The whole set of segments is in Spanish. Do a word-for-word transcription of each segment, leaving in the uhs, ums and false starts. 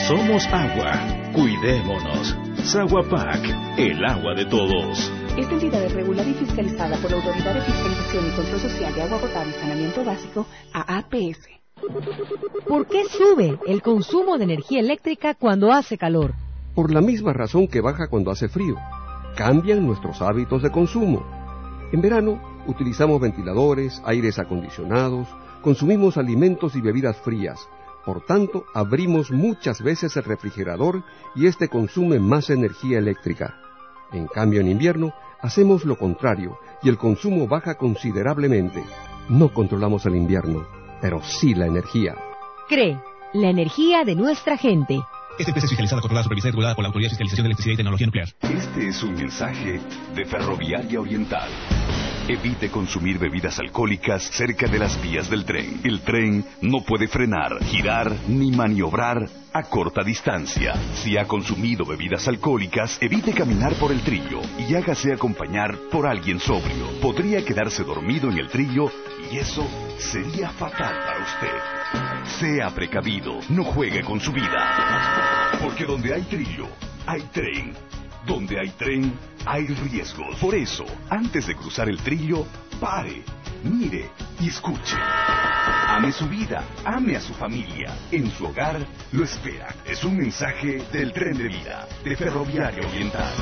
Somos agua. Cuidémonos. Saguapac, el agua de todos. Esta entidad es regulada y fiscalizada por la Autoridad de Fiscalización y Control Social de Agua Potable y Saneamiento Básico, A A P S. ¿Por qué sube el consumo de energía eléctrica cuando hace calor? Por la misma razón que baja cuando hace frío. Cambian nuestros hábitos de consumo. En verano, utilizamos ventiladores, aires acondicionados, consumimos alimentos y bebidas frías. Por tanto, abrimos muchas veces el refrigerador y este consume más energía eléctrica. En cambio, en invierno, hacemos lo contrario y el consumo baja considerablemente. No controlamos el invierno, pero sí la energía. CREE, la energía de nuestra gente. Esta empresa es fiscalizada, controlada, supervisada y regulada por la Autoridad de Fiscalización de Electricidad y Tecnología Nuclear. Este es un mensaje de Ferroviaria Oriental. Evite consumir bebidas alcohólicas cerca de las vías del tren. El tren no puede frenar, girar ni maniobrar a corta distancia. Si ha consumido bebidas alcohólicas, evite caminar por el trillo y hágase acompañar por alguien sobrio. Podría quedarse dormido en el trillo y eso sería fatal para usted. Sea precavido, no juegue con su vida. Porque donde hay trillo, hay tren. Donde hay tren, hay riesgos. Por eso, antes de cruzar el trillo, pare, mire y escuche. Ame su vida, ame a su familia. En su hogar lo espera. Es un mensaje del Tren de Vida, de Ferroviaria Oriental.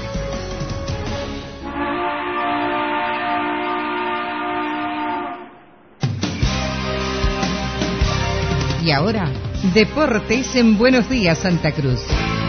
Y ahora, deportes en Buenos Días, Santa Cruz.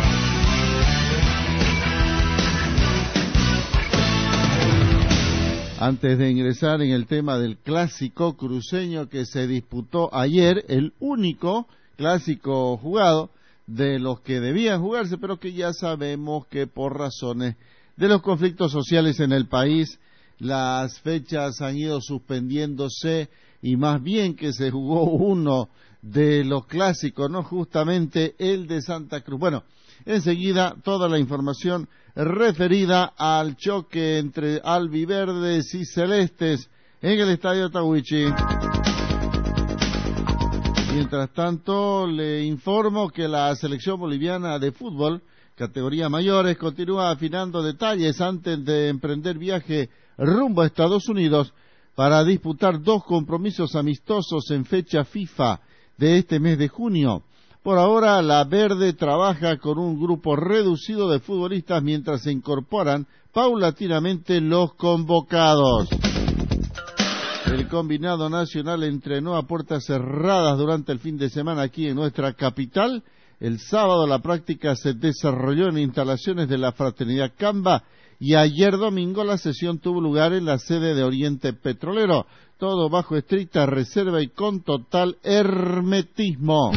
Antes de ingresar en el tema del clásico cruceño que se disputó ayer, el único clásico jugado de los que debían jugarse, pero que ya sabemos que por razones de los conflictos sociales en el país, las fechas han ido suspendiéndose y más bien que se jugó uno de los clásicos, no justamente el de Santa Cruz. Bueno, enseguida toda la información referida al choque entre albiverdes y celestes en el estadio Tahuichi. Mientras tanto, le informo que la selección boliviana de fútbol, categoría mayores, continúa afinando detalles antes de emprender viaje rumbo a Estados Unidos para disputar dos compromisos amistosos en fecha FIFA de este mes de junio. Por ahora, la Verde trabaja con un grupo reducido de futbolistas mientras se incorporan paulatinamente los convocados. El combinado nacional entrenó a puertas cerradas durante el fin de semana aquí en nuestra capital. El sábado la práctica se desarrolló en instalaciones de la Fraternidad Camba y ayer domingo la sesión tuvo lugar en la sede de Oriente Petrolero. Todo bajo estricta reserva y con total hermetismo.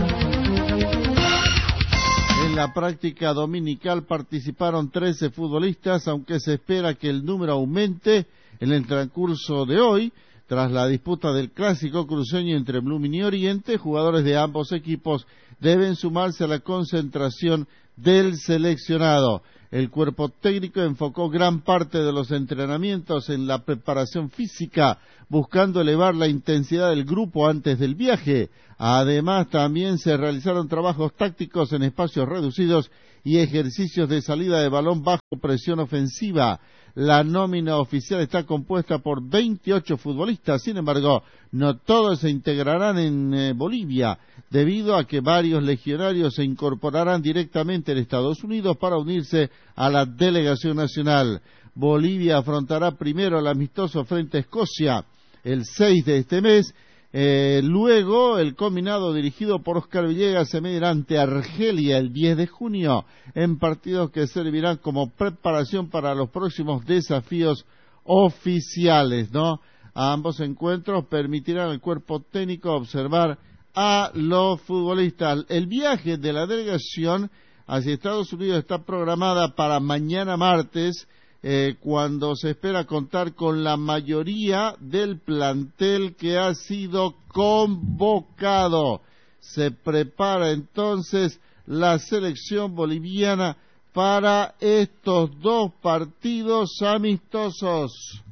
En la práctica dominical participaron trece futbolistas, aunque se espera que el número aumente en el transcurso de hoy. Tras la disputa del clásico cruceño entre Blooming y Oriente, jugadores de ambos equipos deben sumarse a la concentración del seleccionado. El cuerpo técnico enfocó gran parte de los entrenamientos en la preparación física, buscando elevar la intensidad del grupo antes del viaje. Además, también se realizaron trabajos tácticos en espacios reducidos y ejercicios de salida de balón bajo presión ofensiva. La nómina oficial está compuesta por veintiocho futbolistas, sin embargo, no todos se integrarán en eh, Bolivia, debido a que varios legionarios se incorporarán directamente en Estados Unidos para unirse a la delegación nacional. Bolivia afrontará primero el amistoso frente a Escocia el seis de este mes. Eh, luego, el combinado dirigido por Oscar Villegas se medirá ante Argelia el diez de junio, en partidos que servirán como preparación para los próximos desafíos oficiales, ¿no? A ambos encuentros permitirán al cuerpo técnico observar a los futbolistas. El viaje de la delegación hacia Estados Unidos está programada para mañana martes, Eh, cuando se espera contar con la mayoría del plantel que ha sido convocado. Se prepara entonces la selección boliviana para estos dos partidos amistosos.